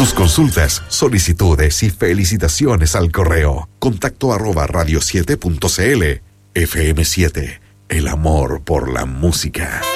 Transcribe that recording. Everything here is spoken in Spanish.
Tus consultas, solicitudes y felicitaciones al correo contacto@radio7.cl. FM7, el amor por la música.